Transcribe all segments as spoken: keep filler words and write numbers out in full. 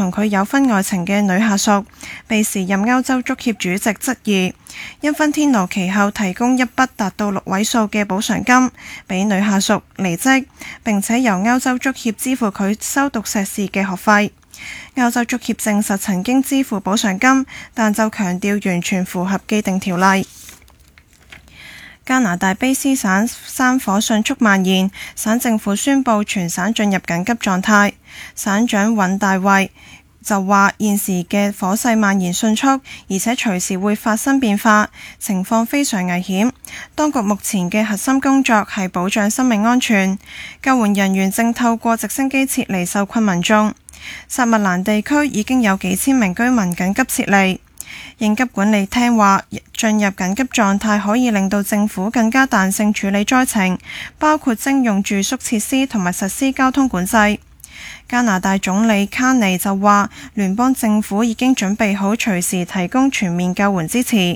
同佢有婚外情嘅女下屬，被時任歐洲足協主席質疑，因芬天奴其後提供一筆達到六位數嘅補償金俾女下屬離職，並且由歐洲足協支付佢修讀碩士嘅學費。歐洲足協證實曾經支付補償金，但就強調完全符合既定條例。加拿大卑斯省山火迅速蔓延，省政府宣布全省進入緊急狀態。省長尹大衛就話現時嘅火勢蔓延迅速，而且隨時會發生變化，情況非常危險。當局目前嘅核心工作係保障生命安全，救援人員正透過直升機撤離受困民眾。薩密蘭地區已經有幾千名居民緊急撤離。應急管理廳話，進入緊急狀態可以令到政府更加彈性處理災情，包括徵用住宿設施同埋實施交通管制。加拿大總理卡尼就話，聯邦政府已經準備好隨時提供全面救援支持。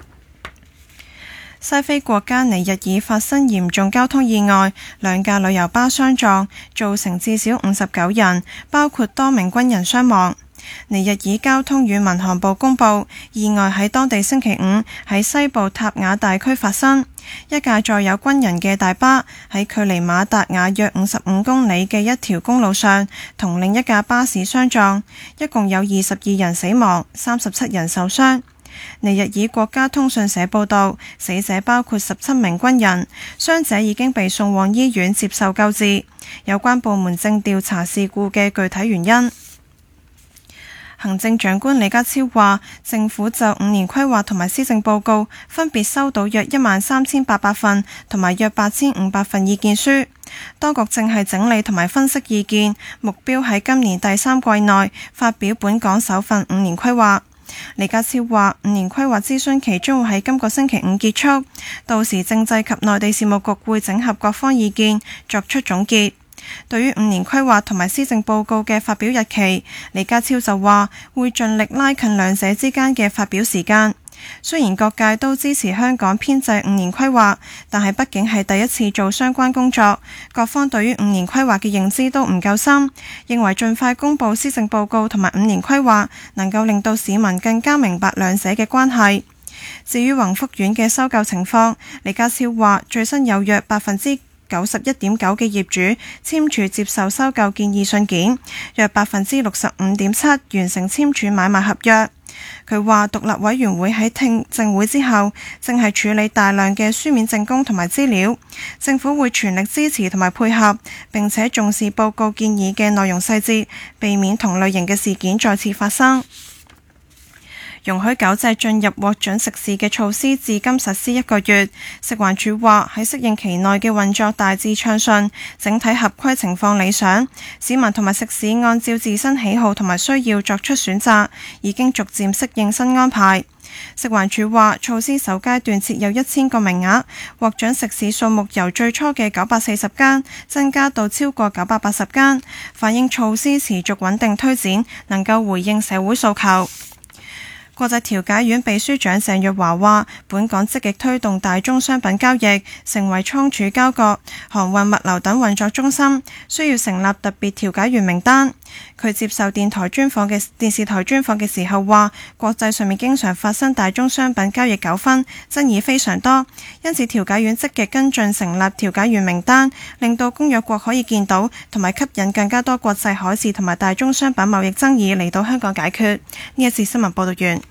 西非國家尼日爾發生嚴重交通意外，兩架旅遊巴相撞，造成至少五十九人，包括多名軍人傷亡。尼日爾交通與民航部公佈，意外喺當地星期五喺西部塔雅大區發生。一架載有軍人嘅大巴喺距離馬達雅約五十五公里嘅一條公路上，同另一架巴士相撞，一共有二十二人死亡，三十七人受傷。尼日爾國家通訊社報道，死者包括十七名軍人，傷者已經被送往醫院接受救治。有關部門正調查事故嘅具體原因。行政長官李家超話，政府就五年規劃同埋施政報告分別收到約一萬三千八百份同埋約八千五百份意見書，當局正係整理同埋分析意見，目標喺今年第三季內發表本港首份五年規劃。李家超話，五年規劃諮詢期將會喺今個星期五結束，到時政制及內地事務局會整合各方意見，作出總結。對於五年規劃同埋施政報告嘅發表日期，李家超就話會盡力拉近兩者之間嘅發表時間。雖然各界都支持香港編制五年規劃，但係畢竟係第一次做相關工作，各方對於五年規劃嘅認知都唔夠深，認為盡快公布施政報告同埋五年規劃，能夠令到市民更加明白兩者嘅關係。至於宏福苑嘅收購情況，李家超話最新有約百分之九十一點九嘅業主簽署接受收購建議信件，約百分之六十五點七完成簽署買賣合約。佢話獨立委員會喺聽證會之後，正係處理大量嘅書面證供同埋資料，政府會全力支持同埋配合，並且重視報告建議嘅內容細節，避免同類型嘅事件再次發生。容許狗隻進入獲准食肆嘅措施至今實施一個月，食環署話喺適應期內嘅運作大致暢順，整體合規情況理想，市民同埋食肆按照自身喜好同埋需要作出選擇，已經逐漸適應新安排。食環署話措施首階段設有一千個名額，獲准食肆數目由最初嘅九百四十間增加到超過九百八十間，反映措施持續穩定推展，能夠回應社會訴求。國際調解院秘書長鄭若驊話，本港積極推動大宗商品交易，成為倉儲交割、航運物流等運作中心，需要成立特別調解員名單。佢接受電台專訪嘅電視台專訪嘅時候話，國際上面經常發生大宗商品交易糾紛，爭議非常多，因此調解院積極跟進成立調解員名單，令到公約國可以見到，同埋吸引更加多國際海事同埋大宗商品貿易爭議嚟到香港解決。呢一次新聞報道完。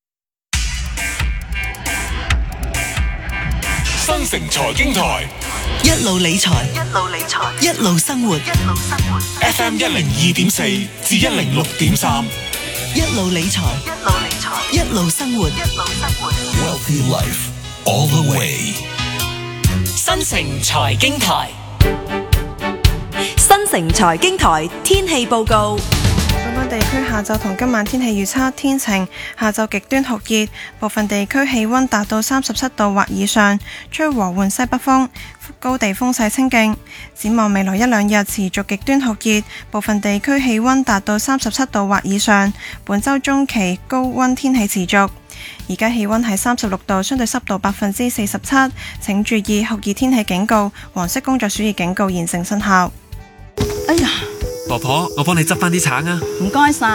新城財經台， 一路理財，一路理財，一路生活，一路生活。 F M 一零二點四至一零六點三， 一路理財，一路理財，一路生活，一路生活。 Wealthy Life all the way。 新城財經台， 新城財經台天氣報告。 本港地區下晝同今晚天氣預測天晴，下晝極端酷熱，部分地區氣溫達到三十七度或以上，吹和緩西北風，高地風勢清勁。展望未來一兩日持續極端酷熱，部分地區氣溫達到三十七度或以上。本週中期高溫天氣持續。而家氣溫係三十六度，相對濕度百分之四十七。請注意酷熱天氣警告、黃色工作暑熱警告現正生效。 哎呀！ 婆婆，我幫你執返啲橙啊！ 唔該晒。